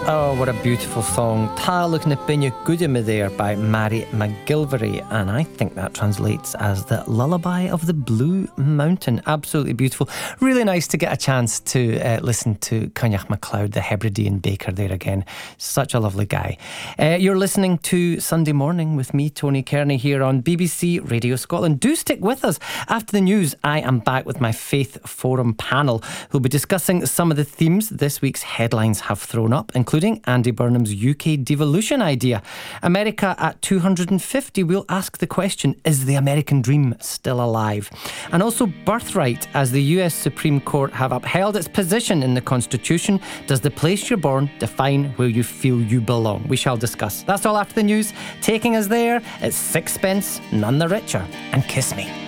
Oh, what a beautiful song. Ta looking at Binya Goodima there by Mary McGilvery, and I think that translates as the Lullaby of the Blue Mountain. Absolutely beautiful. Really nice to get a chance to listen to Cynyacht MacLeod, the Hebridean baker there again. Such a lovely guy. You're listening to Sunday Morning with me, Tony Kearney, here on BBC Radio Scotland. Do stick with us. After the news, I am back with my Faith Forum panel, who'll be discussing some of the themes this week's headlines have thrown up, including Andy Burnham's UK devolution idea. America at 250, we'll ask the question, is the American dream still alive? And also birthright, as the US Supreme Court have upheld its position in the Constitution. Does the place you're born define where you feel you belong? We shall discuss. That's all after the news. Taking us there, it's Sixpence, None the Richer, and Kiss Me.